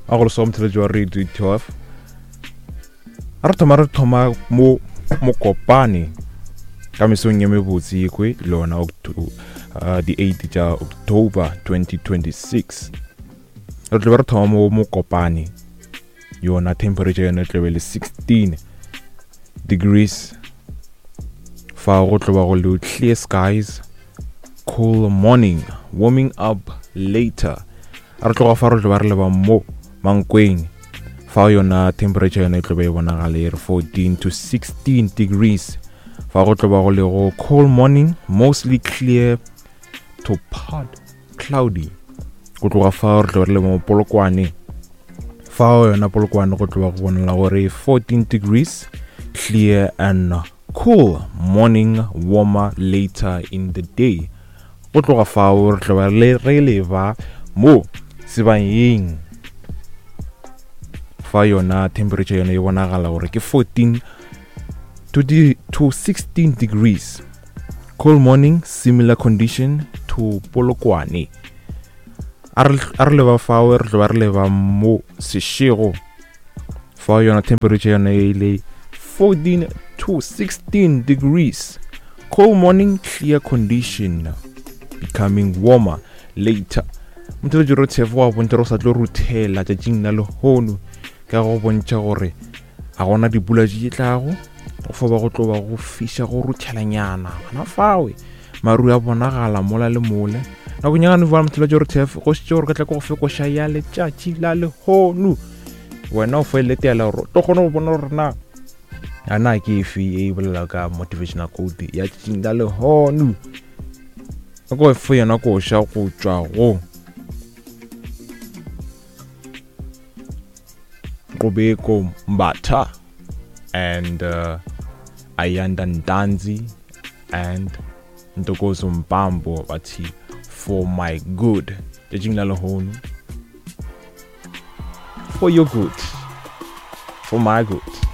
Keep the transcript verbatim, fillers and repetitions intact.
a go so motho jwa radio twelve a re thoma re thoma mo mo kopane ka mesong ya mebotsi ikwe lona uh, the eighth ja October twenty twenty-six re tlo re thoma mo mo kopane yona temperature yona tlo le sixteen degrees fa go tlo ba go le clear skies, cool morning, warming up later. Re tlo ga fa re tlo ba re le ba mo Mankweng fa yona temperature yona tlo ba e bona ga le fourteen to sixteen degrees. Fa go tlo ba go le go cool morning, mostly clear to part cloudy. Go tlo ga fa re tlo re le mo Polokwane fa yona Polokwane go tlo ba go bona la gore fourteen degrees, clear and cool morning, warmer later in the day. Go tlo ga fa re tlo ba le re le ba mo Sebanyeng fa yona temperature yona e bona gala gore ke fourteen to sixteen degrees. Cool morning, similar condition to Polokwane. Ar le ba fa re tlo ba re le ba mo Seshego fa yona temperature yona e le fourteen to sixteen degrees. Cool morning, clear condition, becoming warmer later. Motho jero tshefo wa bontse ro sa tlo ruthela tja jingna le hono ka go bontša gore a gona dipula di tlago go fa ba go tlo ba go fisha go ruthelanyana bana fawe maru a bona gala mola le mole na bonyana va motho jero tshefo go se gore ka tla go fe ko sha ya le tjatši la le hono wena o fa le tela ro to gona go bona gore na ana ke fi e bolela ka motivational quote ya jingna le hono go fa yena ko sha go tswa go Qobeko Mbatha and uh, Ayanda Ndanzi and Ntokozo Mpambo bathi for my good. Jingla lohonu. For your good. For my good.